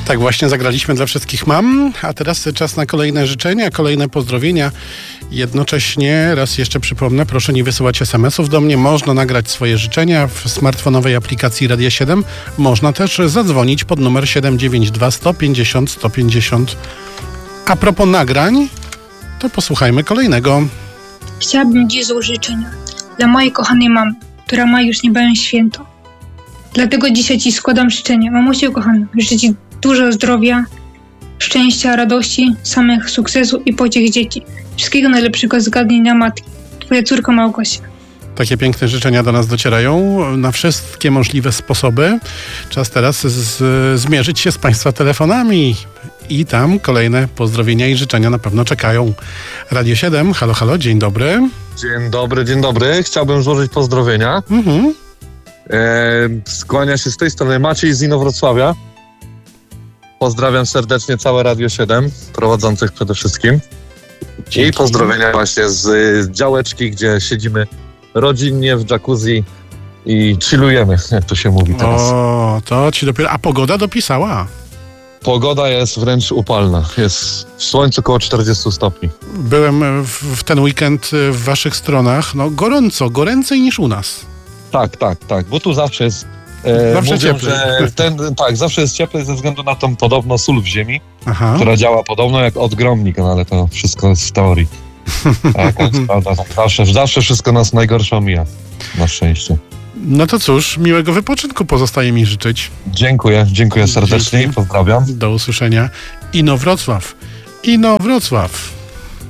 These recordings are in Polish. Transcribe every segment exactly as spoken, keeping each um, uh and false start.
Tak właśnie zagraliśmy dla wszystkich mam, a teraz czas na kolejne życzenia, kolejne pozdrowienia. Jednocześnie raz jeszcze przypomnę, proszę nie wysyłać es em esów do mnie, można nagrać swoje życzenia w smartfonowej aplikacji Radia siedem. Można też zadzwonić pod numer siedem dziewięć dwa sto pięćdziesiąt sto pięćdziesiąt. A propos nagrań, to posłuchajmy kolejnego. Chciałabym dziś złożyć życzenia dla mojej kochanej mamy, która ma już niebawem święto. Dlatego dzisiaj Ci składam życzenia. Mamusiu kochana, życzę Ci dużo zdrowia, szczęścia, radości, samych sukcesów i pociech dzieci. Wszystkiego najlepszego z dnia matki. Twoja córka Małgosia. Takie piękne życzenia do nas docierają na wszystkie możliwe sposoby. Czas teraz z, zmierzyć się z Państwa telefonami. I tam kolejne pozdrowienia i życzenia na pewno czekają. Radio siedem, halo, halo, dzień dobry. Dzień dobry, dzień dobry. Chciałbym złożyć pozdrowienia. Mhm. E, skłania się z tej strony Maciej z Inowrocławia. Pozdrawiam serdecznie całe Radio siedem, prowadzących przede wszystkim. Dzięki. I pozdrowienia właśnie z, z działeczki, gdzie siedzimy rodzinnie w jacuzzi i chillujemy, jak to się mówi teraz. O, to ci dopiero... A pogoda dopisała? Pogoda jest wręcz upalna. Jest w słońcu około czterdzieści stopni. Byłem w, w ten weekend w waszych stronach. No gorąco, goręcej niż u nas. Tak, tak, tak, bo tu zawsze jest e, zawsze mówią, cieplej. Że ten, tak, zawsze jest cieplej ze względu na tą podobno sól w ziemi, Aha. która działa podobno jak odgromnik, no ale to wszystko jest w teorii. Tak, tak, prawda, tak, zawsze, zawsze wszystko nas najgorsze omija, na szczęście. No to cóż, miłego wypoczynku pozostaje mi życzyć. Dziękuję, dziękuję serdecznie. Dzięki. I pozdrawiam. Do usłyszenia. Ino Wrocław. Ino Wrocław.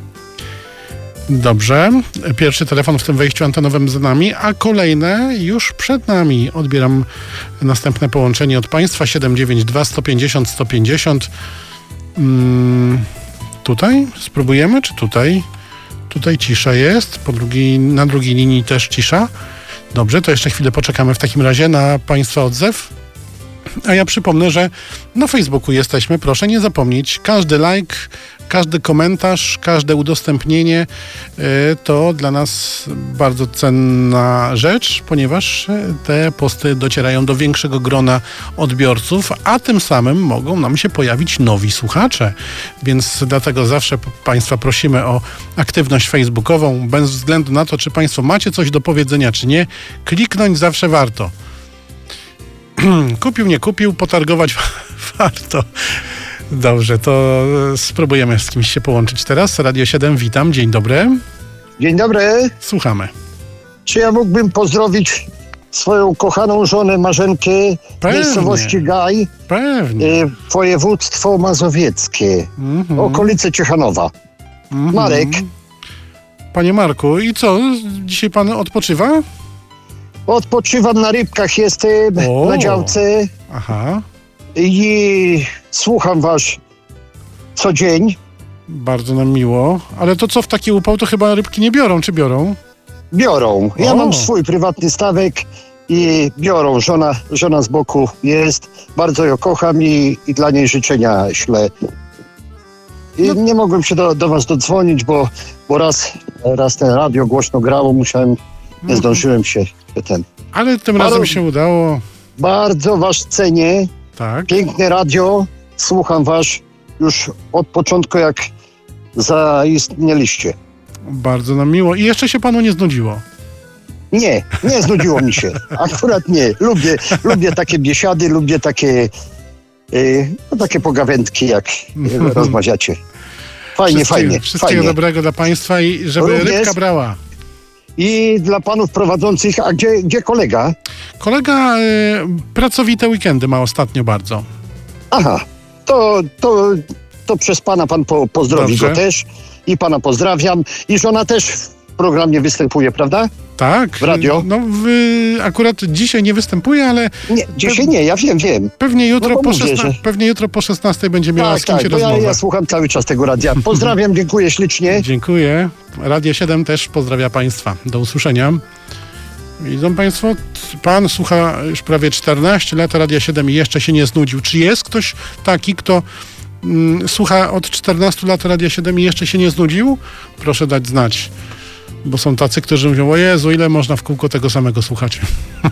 Dobrze, pierwszy telefon w tym wejściu antenowym za nami, a kolejne już przed nami. Odbieram następne połączenie od Państwa, siedem dziewięć dwa sto pięćdziesiąt sto pięćdziesiąt. Hmm, tutaj? Spróbujemy, czy tutaj? Tutaj cisza jest, po drugiej, na drugiej linii też cisza. Dobrze, to jeszcze chwilę poczekamy w takim razie na Państwa odzew. A ja przypomnę, że na Facebooku jesteśmy. Proszę nie zapomnieć, każdy like, każdy komentarz, każde udostępnienie y, to dla nas bardzo cenna rzecz, ponieważ te posty docierają do większego grona odbiorców, a tym samym mogą nam się pojawić nowi słuchacze. Więc dlatego zawsze Państwa prosimy o aktywność facebookową, bez względu na to, czy Państwo macie coś do powiedzenia, czy nie. Kliknąć zawsze warto. Kupił, nie kupił, potargować warto. Dobrze, to spróbujemy z kimś się połączyć teraz. Radio siedem, witam, dzień dobry. Dzień dobry. Słuchamy. Czy ja mógłbym pozdrowić swoją kochaną żonę Marzenkę w miejscowości Gaj? Pewnie. Y, województwo mazowieckie, mm-hmm. okolice Ciechanowa. Mm-hmm. Marek. Panie Marku, i co? Dzisiaj pan odpoczywa? Odpoczywam na rybkach, jestem o. na działce. Aha. I słucham was co dzień. Bardzo nam miło. Ale to co, w taki upał to chyba rybki nie biorą, czy biorą? Biorą. Ja o. mam swój prywatny stawek i biorą. Żona, żona z boku jest. Bardzo ją kocham i, i dla niej życzenia ślę. I no. nie mogłem się do, do was dodzwonić, bo, bo raz, raz ten radio głośno grało, musiałem, nie zdążyłem się ten. Ale tym razem bardzo, się udało. Bardzo was cenię. Tak. Piękne radio. Słucham was już od początku, jak zaistnieliście. Bardzo nam miło. I jeszcze się panu nie znudziło? Nie, nie znudziło mi się. Akurat nie. Lubię, lubię takie biesiady, lubię takie yy, no, takie pogawędki, jak rozmawiacie. Fajnie, Wszystkiego, fajnie. Wszystkiego fajnie. dobrego dla państwa i żeby Również rybka brała. I dla panów prowadzących, a gdzie, gdzie kolega? Kolega y, pracowite weekendy ma ostatnio bardzo. Aha, to, to, to przez pana pan po, pozdrowi Dobrze. go też. I pana pozdrawiam. I żona też w programie występuje, prawda? Tak. W radio? No w, akurat dzisiaj nie występuje, ale... Nie, dzisiaj nie, ja wiem, wiem. Pewnie jutro, no po, mówię, szesna- że... pewnie jutro po szesnastej będzie miała tak, z kimś tak, rozmowę. Ja, ja słucham cały czas tego radia. Pozdrawiam, dziękuję ślicznie. Dziękuję. Radio siedem też pozdrawia państwa. Do usłyszenia. Widzą państwo, pan słucha już prawie czternaście lat Radia siedem i jeszcze się nie znudził. Czy jest ktoś taki, kto mm, słucha od czternastu lat Radia siedem i jeszcze się nie znudził? Proszę dać znać. Bo są tacy, którzy mówią, o Jezu, ile można w kółko tego samego słuchać.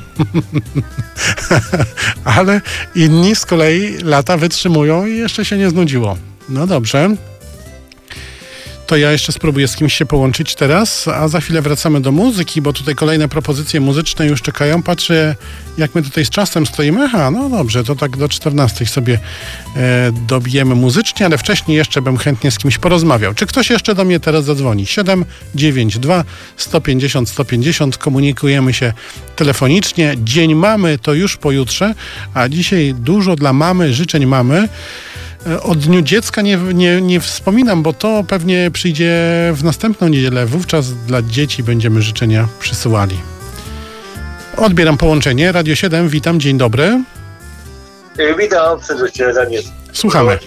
Ale inni z kolei lata wytrzymują i jeszcze się nie znudziło. No dobrze. To ja jeszcze spróbuję z kimś się połączyć teraz, a za chwilę wracamy do muzyki, bo tutaj kolejne propozycje muzyczne już czekają. Patrzę, jak my tutaj z czasem stoimy. Aha, no dobrze, to tak do czternastej sobie e, dobijemy muzycznie, ale wcześniej jeszcze bym chętnie z kimś porozmawiał. Czy ktoś jeszcze do mnie teraz zadzwoni? siedem dziewięć dwa sto pięćdziesiąt sto pięćdziesiąt. Komunikujemy się telefonicznie. Dzień mamy to już pojutrze, a dzisiaj dużo dla mamy, życzeń mamy. O Dniu Dziecka nie, nie, nie wspominam, bo to pewnie przyjdzie w następną niedzielę. Wówczas dla dzieci będziemy życzenia przysyłali. Odbieram połączenie. Radio siedem, witam, dzień dobry. Witam serdecznie, Daniel. Słuchamy.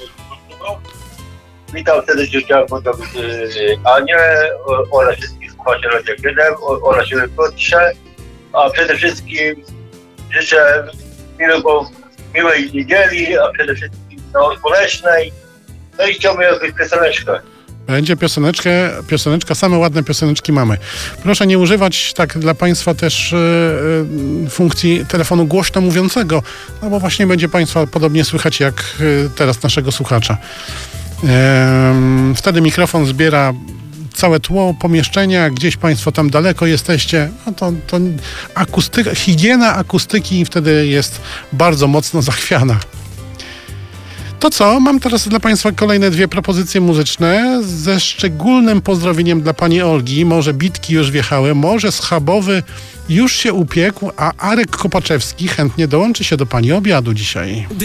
Witam serdecznie, chciałem pozdrowić Anię oraz wszystkich słuchaczy Radio siedem oraz Piotrze, a przede wszystkim życzę miłego, miłej niedzieli, a przede wszystkim no, Boleśnej. No i chciałbym jakąś pioseneczkę. Będzie pioseneczkę, pioseneczka, same ładne pioseneczki mamy. Proszę nie używać tak dla Państwa też yy, funkcji telefonu głośno mówiącego, no bo właśnie będzie Państwa podobnie słychać jak yy, teraz naszego słuchacza. Yy, wtedy mikrofon zbiera całe tło pomieszczenia, gdzieś Państwo tam daleko jesteście, no to, to akustyka, higiena akustyki wtedy jest bardzo mocno zachwiana. To co? Mam teraz dla Państwa kolejne dwie propozycje muzyczne ze szczególnym pozdrowieniem dla Pani Olgi. Może bitki już wjechały, może schabowy już się upiekł, a Arek Kopaczewski chętnie dołączy się do Pani obiadu dzisiaj.